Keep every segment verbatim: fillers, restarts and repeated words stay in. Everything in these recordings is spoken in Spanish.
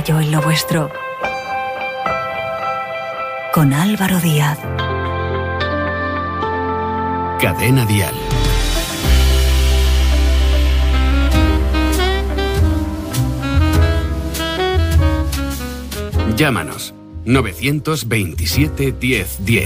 falló en lo vuestro? Con Álvaro Díaz. Cadena Dial. Llámanos novecientos veintisiete diez diez.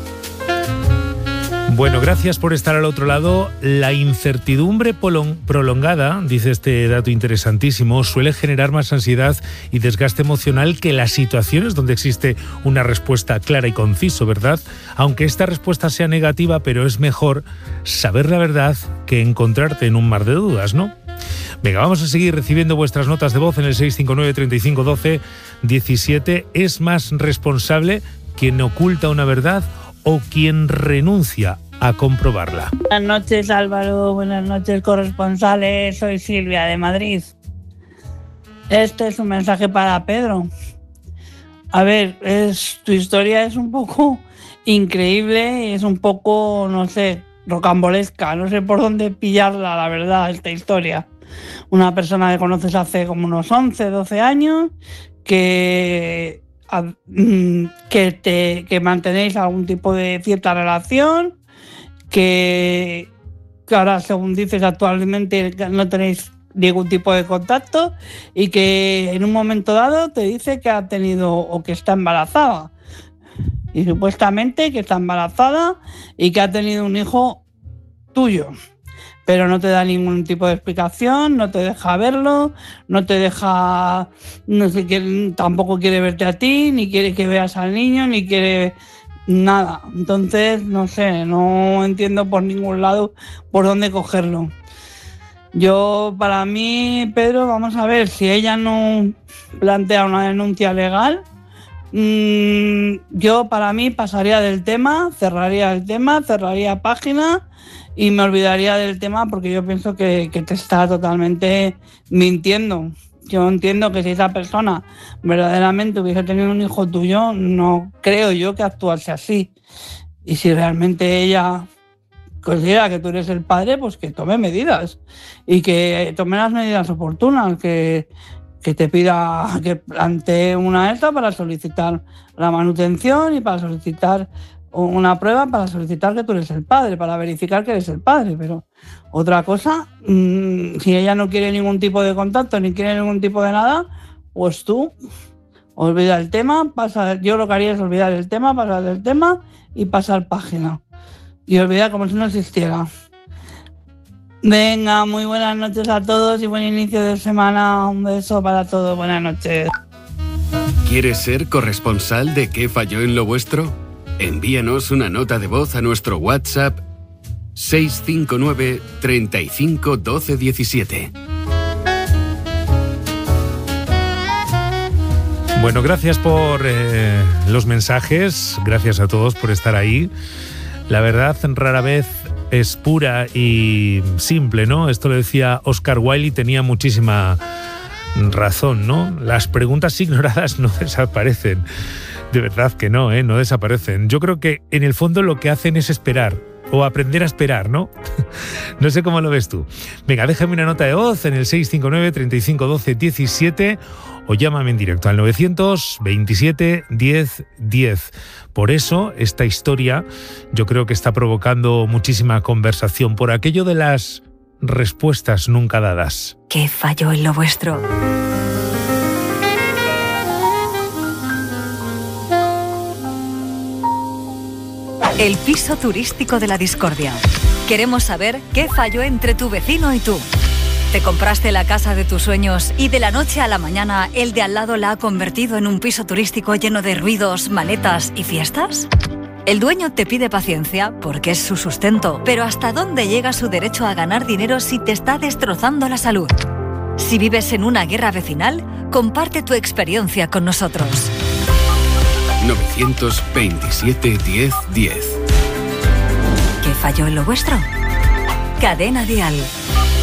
Bueno, gracias por estar al otro lado. La incertidumbre prolongada, dice este dato interesantísimo, suele generar más ansiedad y desgaste emocional que las situaciones donde existe una respuesta clara y conciso, ¿verdad? Aunque esta respuesta sea negativa, pero es mejor saber la verdad que encontrarte en un mar de dudas, ¿no? Venga, vamos a seguir recibiendo vuestras notas de voz en el seis cinco nueve, treinta y cinco, doce, diecisiete. ¿Es más responsable quien oculta una verdad o quien renuncia a comprobarla? Buenas noches, Álvaro. Buenas noches, corresponsales. Soy Silvia, de Madrid. Este es un mensaje para Pedro. A ver, es, tu historia es un poco increíble, es un poco, no sé, rocambolesca. No sé por dónde pillarla, la verdad, esta historia. Una persona que conoces hace como unos once, doce años, que, que, te, que mantenéis algún tipo de cierta relación, que, que ahora, según dices, actualmente no tenéis ningún tipo de contacto y que en un momento dado te dice que ha tenido o que está embarazada. Y supuestamente que está embarazada y que ha tenido un hijo tuyo. Pero no te da ningún tipo de explicación, no te deja verlo, no te deja, no sé, que tampoco quiere verte a ti, ni quiere que veas al niño, ni quiere nada. Entonces, no sé, no entiendo por ningún lado por dónde cogerlo. Yo, para mí, Pedro, vamos a ver, si ella no plantea una denuncia legal, mmm, yo, para mí, pasaría del tema, cerraría el tema, cerraría página y me olvidaría del tema, porque yo pienso que, que te está totalmente mintiendo. Yo entiendo que si esa persona verdaderamente hubiese tenido un hijo tuyo, no creo yo que actuase así. Y si realmente ella considera que tú eres el padre, pues que tome medidas. Y que tome las medidas oportunas, que, que te pida, que plantee una esta para solicitar la manutención y para solicitar una prueba para solicitar que tú eres el padre, para verificar que eres el padre. Pero otra cosa, mmm, si ella no quiere ningún tipo de contacto ni quiere ningún tipo de nada, pues tú olvida el tema, pasa, yo lo que haría es olvidar el tema, pasar del tema y pasar página. Y olvidar como si no existiera. Venga, muy buenas noches a todos y buen inicio de semana. Un beso para todos, buenas noches. ¿Quieres ser corresponsal de qué falló en lo vuestro? Envíanos una nota de voz a nuestro WhatsApp seis cinco nueve, treinta y cinco, doce, diecisiete. Bueno, gracias por eh, los mensajes, gracias a todos por estar ahí. La verdad rara vez es pura y simple, ¿no? Esto lo decía Oscar Wilde y tenía muchísima razón, ¿no? Las preguntas ignoradas no desaparecen. De verdad que no, ¿eh? No desaparecen. Yo creo que en el fondo lo que hacen es esperar, o aprender a esperar, ¿no? No sé cómo lo ves tú. Venga, déjame una nota de voz en el seis cinco nueve, treinta y cinco, doce, diecisiete o llámame en directo al novecientos veintisiete diez diez. Por eso, esta historia yo creo que está provocando muchísima conversación por aquello de las respuestas nunca dadas. ¿Qué falló en lo vuestro? El piso turístico de la discordia. Queremos saber qué falló entre tu vecino y tú. ¿Te compraste la casa de tus sueños y de la noche a la mañana el de al lado la ha convertido en un piso turístico lleno de ruidos, maletas y fiestas? El dueño te pide paciencia porque es su sustento, pero ¿hasta dónde llega su derecho a ganar dinero si te está destrozando la salud? Si vives en una guerra vecinal, comparte tu experiencia con nosotros. novecientos veintisiete diez diez. ¿Qué falló en lo vuestro? Cadena Dial.